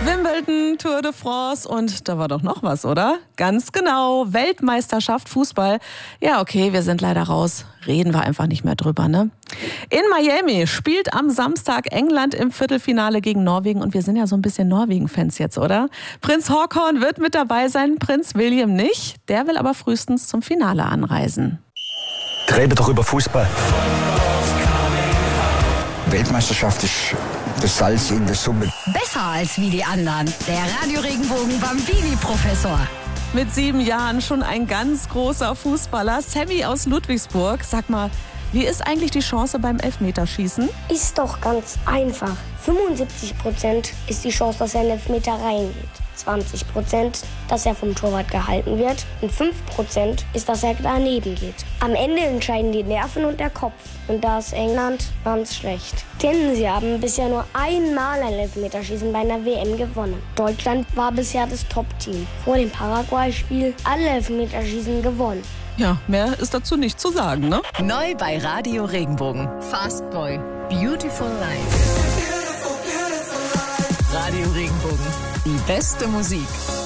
Wimbledon, Tour de France und da war doch noch was, oder? Ganz genau, Weltmeisterschaft Fußball. Ja, okay, wir sind leider raus. Reden wir einfach nicht mehr drüber, ne? In Miami spielt am Samstag England im Viertelfinale gegen Norwegen und wir sind ja so ein bisschen Norwegen-Fans jetzt, oder? Prinz Haakon wird mit dabei sein, Prinz William nicht. Der will aber frühestens zum Finale anreisen. Reden doch über Fußball. Weltmeisterschaft ist das Salz in der Suppe. Besser als wie die anderen. Der Radio Regenbogen Bambini-Professor. Mit 7 Jahren schon ein ganz großer Fußballer. Sammy aus Ludwigsburg. Sag mal, wie ist eigentlich die Chance beim Elfmeterschießen? Ist doch ganz einfach. 75% ist die Chance, dass er in den Elfmeter reingeht. 20%, dass er vom Torwart gehalten wird. Und 5% ist, dass er daneben geht. Am Ende entscheiden die Nerven und der Kopf. Und da ist England ganz schlecht. Denn sie haben bisher nur einmal ein Elfmeterschießen bei einer WM gewonnen. Deutschland war bisher das Top-Team. Vor dem Paraguay-Spiel alle Elfmeterschießen gewonnen. Ja, mehr ist dazu nicht zu sagen, ne? Neu bei Radio Regenbogen. Fast Boy. Beautiful Life. Radio Regenbogen. Die beste Musik.